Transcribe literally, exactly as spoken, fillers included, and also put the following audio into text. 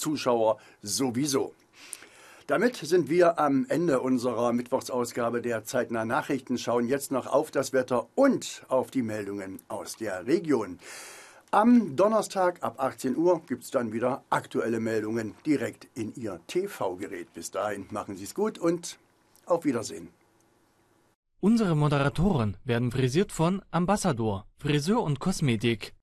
Zuschauer sowieso. Damit sind wir am Ende unserer Mittwochsausgabe der Zeitnah Nachrichten, schauen jetzt noch auf das Wetter und auf die Meldungen aus der Region. Am Donnerstag ab achtzehn Uhr gibt es dann wieder aktuelle Meldungen direkt in Ihr T V-Gerät. Bis dahin machen Sie es gut und auf Wiedersehen. Unsere Moderatoren werden frisiert von Ambassador, Friseur und Kosmetik.